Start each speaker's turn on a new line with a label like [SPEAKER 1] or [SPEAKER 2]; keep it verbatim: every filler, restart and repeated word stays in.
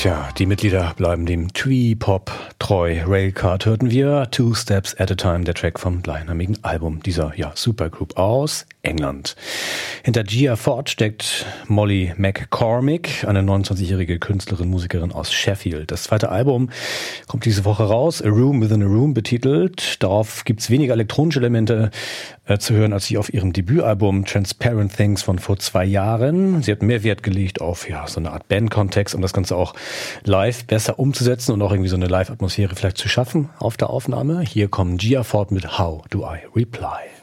[SPEAKER 1] Tja, die Mitglieder bleiben dem Twee-Pop treu. Railcard hörten wir Two Steps at a Time, der Track vom gleichnamigen Album dieser ja, Supergroup aus England. Hinter Gia Ford steckt Molly McCormick, eine neunundzwanzigjährige Künstlerin, Musikerin aus Sheffield. Das zweite Album kommt diese Woche raus, A Room Within a Room betitelt. Darauf gibt's weniger elektronische Elemente äh, zu hören als sie auf ihrem Debütalbum Transparent Things von vor zwei Jahren. Sie hat mehr Wert gelegt auf ja so eine Art Bandkontext, um das Ganze auch live besser umzusetzen und auch irgendwie so eine Live-Atmosphäre vielleicht zu schaffen auf der Aufnahme. Hier kommen Gia Ford mit How Do I Reply?